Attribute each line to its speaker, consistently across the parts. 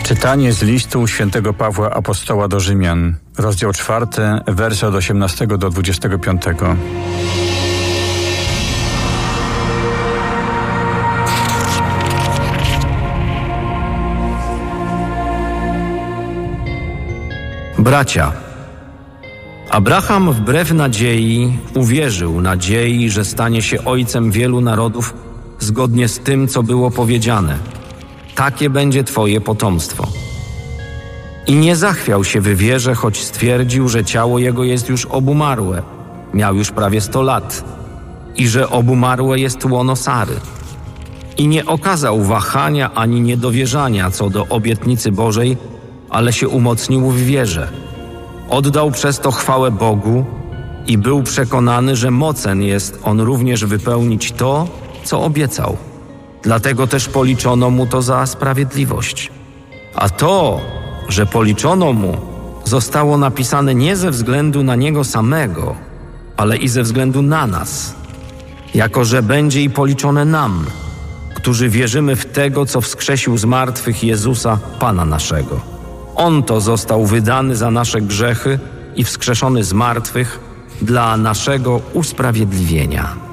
Speaker 1: Czytanie z listu świętego Pawła Apostoła do Rzymian, rozdział 4, wersy od 18 do 25.
Speaker 2: Bracia, Abraham wbrew nadziei uwierzył nadziei, że stanie się ojcem wielu narodów zgodnie z tym, co było powiedziane. Takie będzie twoje potomstwo. I nie zachwiał się w wierze, choć stwierdził, że ciało jego jest już obumarłe. Miał już prawie 100 lat. I że obumarłe jest łono Sary. I nie okazał wahania ani niedowierzania co do obietnicy Bożej, ale się umocnił w wierze. Oddał przez to chwałę Bogu i był przekonany, że mocen jest on również wypełnić to, co obiecał. Dlatego też policzono mu to za sprawiedliwość. A to, że policzono mu, zostało napisane nie ze względu na niego samego, ale i ze względu na nas, jako że będzie i policzone nam, którzy wierzymy w tego, co wskrzesił z martwych Jezusa, Pana naszego. On to został wydany za nasze grzechy i wskrzeszony z martwych dla naszego usprawiedliwienia.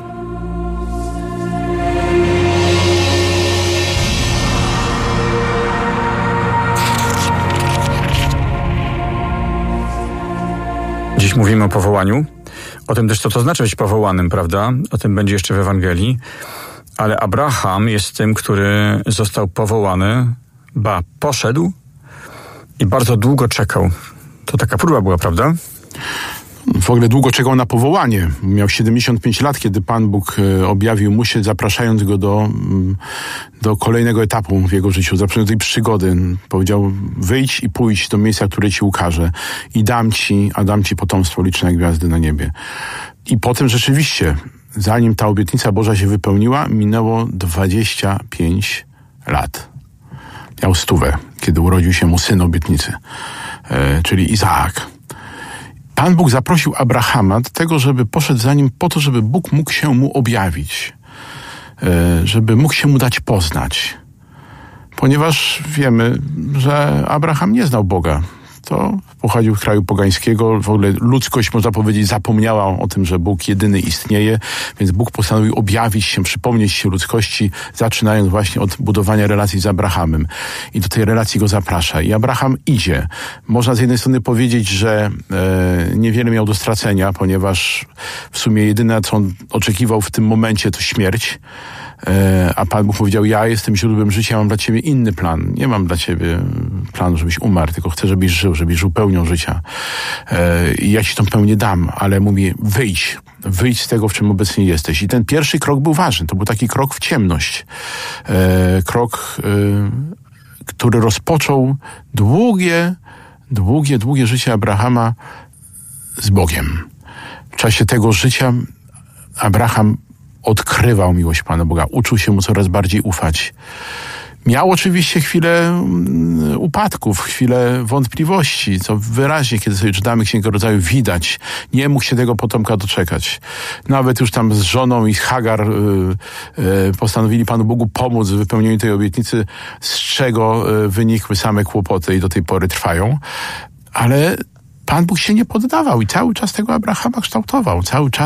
Speaker 1: Dziś mówimy o powołaniu, o tym też, co to znaczy być powołanym, prawda? O tym będzie jeszcze w Ewangelii. Ale Abraham jest tym, który został powołany, poszedł i bardzo długo czekał. To taka próba była, prawda?
Speaker 3: W ogóle długo czekał na powołanie. Miał 75 lat, kiedy Pan Bóg objawił mu się, zapraszając go do kolejnego etapu w jego życiu, zapraszając do tej przygody. Powiedział: wyjdź i pójdź do miejsca, które ci ukażę i dam ci potomstwo liczne jak gwiazdy na niebie. I potem rzeczywiście, zanim ta obietnica Boża się wypełniła, minęło 25 lat. Miał 100, kiedy urodził się mu syn obietnicy, czyli Izaak. Pan Bóg zaprosił Abrahama do tego, żeby poszedł za nim po to, żeby Bóg mógł się mu objawić, żeby mógł się mu dać poznać. Ponieważ wiemy, że Abraham nie znał Boga. To pochodził z kraju pogańskiego, w ogóle ludzkość, można powiedzieć, zapomniała o tym, że Bóg jedyny istnieje, więc Bóg postanowił objawić się, przypomnieć się ludzkości, zaczynając właśnie od budowania relacji z Abrahamem. I do tej relacji go zaprasza. I Abraham idzie. Można z jednej strony powiedzieć, że niewiele miał do stracenia, ponieważ w sumie jedyne, co on oczekiwał w tym momencie, to śmierć. A Pan Bóg powiedział: ja jestem źródłem życia, mam dla ciebie inny plan. Nie mam dla ciebie planu, żebyś umarł, tylko chcę, żebyś żył pełnią życia. I ja ci tą pełnię dam, ale mówi: wyjdź z tego, w czym obecnie jesteś. I ten pierwszy krok był ważny. To był taki krok w ciemność. Krok, który rozpoczął długie życie Abrahama z Bogiem. W czasie tego życia Abraham odkrywał miłość Pana Boga, uczył się mu coraz bardziej ufać. Miał oczywiście chwilę upadków, chwilę wątpliwości, co wyraźnie, kiedy sobie czytamy Księgę Rodzaju, widać. Nie mógł się tego potomka doczekać. Nawet już tam z żoną i z Hagar postanowili Panu Bogu pomóc w wypełnieniu tej obietnicy, z czego wynikły same kłopoty i do tej pory trwają. Ale Pan Bóg się nie poddawał i cały czas tego Abrahama kształtował.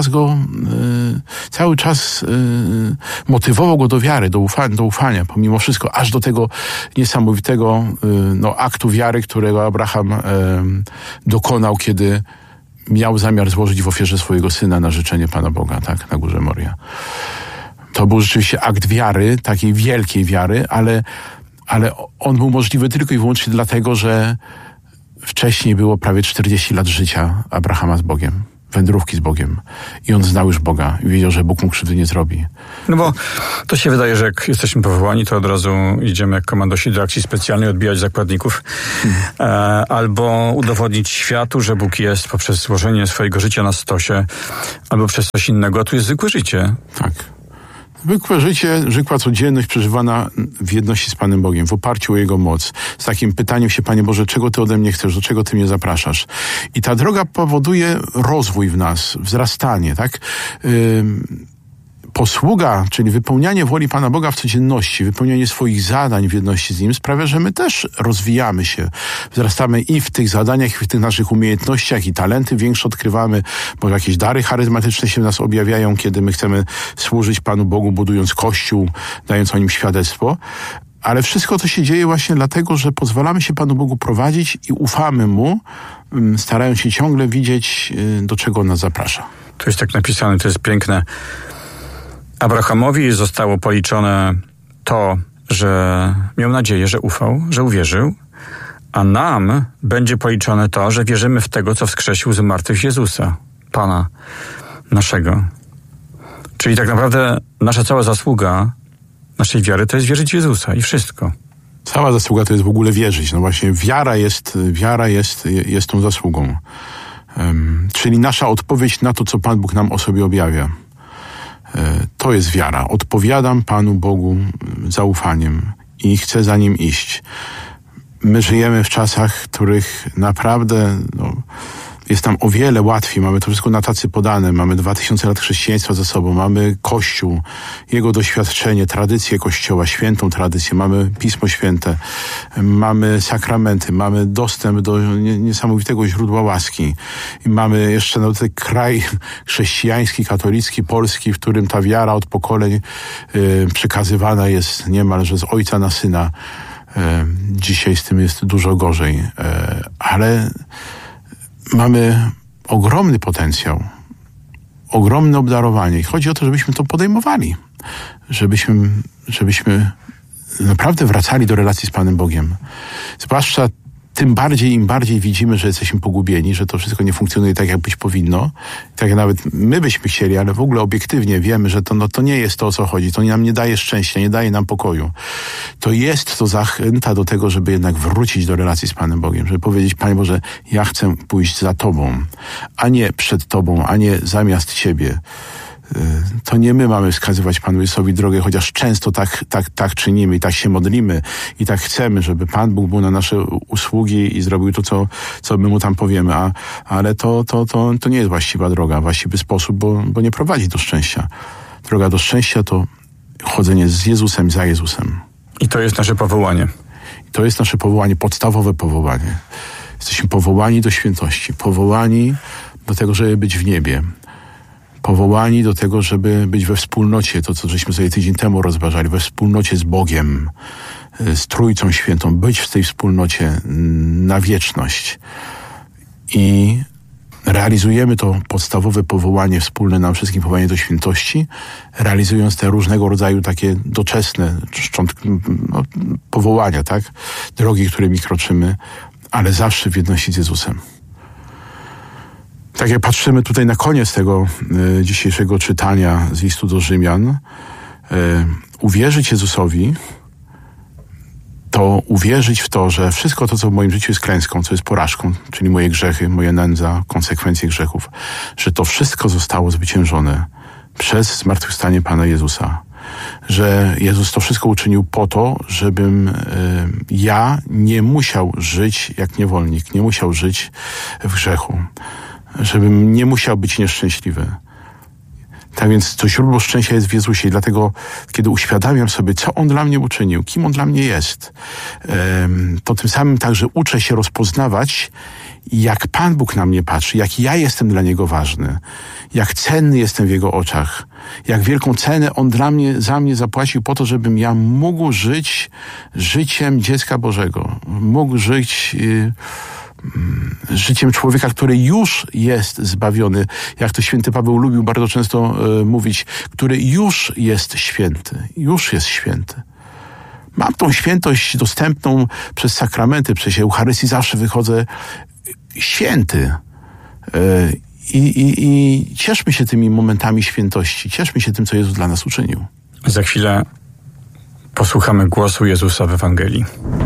Speaker 3: Cały czas motywował go do wiary, do ufania, pomimo wszystko, aż do tego niesamowitego aktu wiary, którego Abraham dokonał, kiedy miał zamiar złożyć w ofierze swojego syna na życzenie Pana Boga, tak, na górze Moria. To był rzeczywiście akt wiary, takiej wielkiej wiary, ale on był możliwy tylko i wyłącznie dlatego, że wcześniej było prawie 40 lat życia Abrahama z Bogiem, wędrówki z Bogiem. I on znał już Boga i wiedział, że Bóg mu krzywdy nie zrobi.
Speaker 1: No bo to się wydaje, że jak jesteśmy powołani, to od razu idziemy jak komandosi do akcji specjalnej, odbijać zakładników, albo udowodnić światu, że Bóg jest poprzez złożenie swojego życia na stosie, albo przez coś innego, a tu jest zwykłe życie.
Speaker 3: Tak. Zwykłe życie, zwykła codzienność przeżywana w jedności z Panem Bogiem, w oparciu o Jego moc. Z takim pytaniem się: Panie Boże, czego Ty ode mnie chcesz, do czego Ty mnie zapraszasz? I ta droga powoduje rozwój w nas, wzrastanie, tak? posługa, czyli wypełnianie woli Pana Boga w codzienności, wypełnianie swoich zadań w jedności z Nim sprawia, że my też rozwijamy się. Wzrastamy i w tych zadaniach, i w tych naszych umiejętnościach, i talenty większe odkrywamy, bo jakieś dary charyzmatyczne się w nas objawiają, kiedy my chcemy służyć Panu Bogu, budując Kościół, dając o Nim świadectwo. Ale wszystko to się dzieje właśnie dlatego, że pozwalamy się Panu Bogu prowadzić i ufamy Mu, starając się ciągle widzieć, do czego On nas zaprasza.
Speaker 1: To jest tak napisane, to jest piękne. Abrahamowi zostało policzone to, że miał nadzieję, że ufał, że uwierzył, a nam będzie policzone to, że wierzymy w tego, co wskrzesił z martwych Jezusa, Pana naszego. Czyli tak naprawdę nasza cała zasługa naszej wiary to jest wierzyć w Jezusa i wszystko.
Speaker 3: Cała zasługa to jest w ogóle wierzyć. No właśnie wiara jest tą zasługą. Czyli nasza odpowiedź na to, co Pan Bóg nam o sobie objawia. To jest wiara. Odpowiadam Panu Bogu zaufaniem i chcę za Nim iść. My żyjemy w czasach, w których naprawdę jest nam o wiele łatwiej. Mamy to wszystko na tacy podane. Mamy 2000 lat chrześcijaństwa za sobą. Mamy Kościół, jego doświadczenie, tradycję Kościoła, świętą tradycję. Mamy Pismo Święte, mamy sakramenty, mamy dostęp do niesamowitego źródła łaski. I mamy jeszcze ten kraj chrześcijański, katolicki, polski, w którym ta wiara od pokoleń przekazywana jest niemalże z ojca na syna. Dzisiaj z tym jest dużo gorzej. Ale mamy ogromny potencjał, ogromne obdarowanie i chodzi o to, żebyśmy to podejmowali, żebyśmy naprawdę wracali do relacji z Panem Bogiem. Zwłaszcza tym bardziej, im bardziej widzimy, że jesteśmy pogubieni, że to wszystko nie funkcjonuje tak, jak być powinno, tak jak nawet my byśmy chcieli, ale w ogóle obiektywnie wiemy, że to nie jest to, o co chodzi. To nam nie daje szczęścia, nie daje nam pokoju. To jest to zachęta do tego, żeby jednak wrócić do relacji z Panem Bogiem, żeby powiedzieć: Panie Boże, ja chcę pójść za Tobą, a nie przed Tobą, a nie zamiast Ciebie. To nie my mamy wskazywać Panu Jezusowi drogę, chociaż często tak czynimy i tak się modlimy i tak chcemy, żeby Pan Bóg był na nasze usługi i zrobił to, co my Mu tam powiemy, ale to nie jest właściwa droga, właściwy sposób, bo nie prowadzi do szczęścia. Droga do szczęścia to chodzenie z Jezusem, za Jezusem.
Speaker 1: I to jest nasze powołanie.
Speaker 3: I to jest nasze powołanie, podstawowe powołanie. Jesteśmy powołani do świętości, powołani do tego, żeby być w niebie. Powołani do tego, żeby być we wspólnocie, to co żeśmy sobie tydzień temu rozważali, we wspólnocie z Bogiem, z Trójcą Świętą, być w tej wspólnocie na wieczność. I realizujemy to podstawowe powołanie wspólne nam wszystkim, powołanie do świętości, realizując te różnego rodzaju takie doczesne powołania, tak? Drogi, którymi kroczymy, ale zawsze w jedności z Jezusem. Tak jak patrzymy tutaj na koniec tego dzisiejszego czytania z listu do Rzymian, uwierzyć Jezusowi to uwierzyć w to, że wszystko to, co w moim życiu jest klęską, co jest porażką, czyli moje grzechy, moja nędza, konsekwencje grzechów, że to wszystko zostało zwyciężone przez zmartwychwstanie Pana Jezusa. Że Jezus to wszystko uczynił po to, żebym ja nie musiał żyć jak niewolnik, nie musiał żyć w grzechu. Żebym nie musiał być nieszczęśliwy. Tak więc to źródło szczęścia jest w Jezusie i dlatego, kiedy uświadamiam sobie, co On dla mnie uczynił, kim On dla mnie jest, to tym samym także uczę się rozpoznawać, jak Pan Bóg na mnie patrzy, jak ja jestem dla Niego ważny, jak cenny jestem w Jego oczach, jak wielką cenę On za mnie zapłacił po to, żebym ja mógł żyć życiem dziecka Bożego, mógł żyć życiem człowieka, który już jest zbawiony, jak to święty Paweł lubił bardzo często mówić, który już jest święty, Mam tą świętość dostępną przez sakramenty, przez Eucharystii zawsze wychodzę święty. I cieszmy się tymi momentami świętości, cieszmy się tym, co Jezus dla nas uczynił.
Speaker 1: Za chwilę posłuchamy głosu Jezusa w Ewangelii.